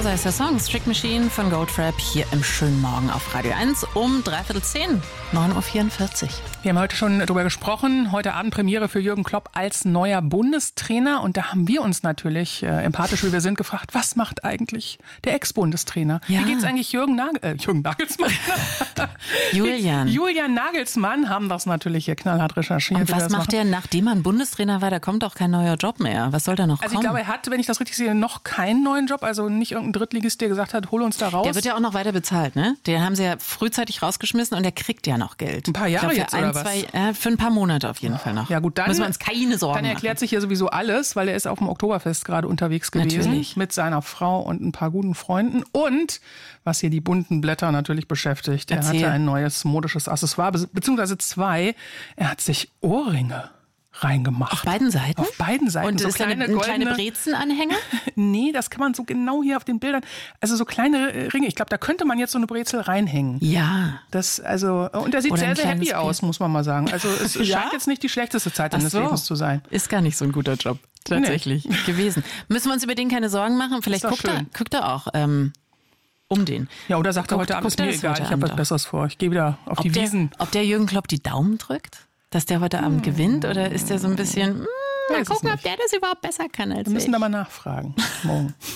Genau so heißt der Song. Strict Machine von Goldfrapp hier im schönen Morgen auf Radio 1 um 9:45 Uhr. Wir haben heute schon darüber gesprochen. Heute Abend Premiere für Jürgen Klopp als neuer Bundestrainer. Und da haben wir uns natürlich, empathisch wie wir sind, gefragt, was macht eigentlich der Ex-Bundestrainer? Ja. Wie geht's eigentlich Jürgen Nagelsmann? Julian Nagelsmann haben das natürlich hier knallhart recherchiert. Und was macht er, nachdem er ein Bundestrainer war? Da kommt auch kein neuer Job mehr. Was soll da noch kommen? Also ich glaube, er hat, wenn ich das richtig sehe, noch keinen neuen Job. Also nicht irgendein Drittligist, der gesagt hat, hol uns da raus. Der wird ja auch noch weiter bezahlt, ne? Den haben sie ja frühzeitig rausgeschmissen und der kriegt ja noch Geld. Ein paar Jahre jetzt oder was? Für ein paar Monate auf jeden Fall noch. Ja gut, dann müssen wir uns keine Sorgen machen. Dann erklärt sich ja sowieso alles, weil er ist auf dem Oktoberfest gerade unterwegs gewesen. Natürlich. Mit seiner Frau und ein paar guten Freunden. Und, was hier die bunten Blätter natürlich beschäftigt, er hatte ein neues modisches Accessoire, beziehungsweise zwei. Er hat sich Ohrringe reingemacht. Auf beiden Seiten? Auf beiden Seiten. Und so ist kleine Brezenanhänger? Nee, das kann man so genau hier auf den Bildern. Also so kleine Ringe. Ich glaube, da könnte man jetzt so eine Brezel reinhängen. Ja. Und er sieht sehr, sehr happy aus, muss man mal sagen. Also es scheint jetzt nicht die schlechteste Zeit seines Lebens zu sein. Ist gar nicht so ein guter Job tatsächlich gewesen. Müssen wir uns über den keine Sorgen machen? Vielleicht guckt er auch um den. Ja, oder sagt er heute Abend, ist mir egal, ich habe was Besseres vor. Ich gehe wieder auf die Wiesen. Ob der Jürgen Klopp die Daumen drückt? Dass der heute Abend gewinnt? Oder ist der so ein bisschen, mal gucken, ob der das überhaupt besser kann als ich? Wir müssen da mal nachfragen morgen.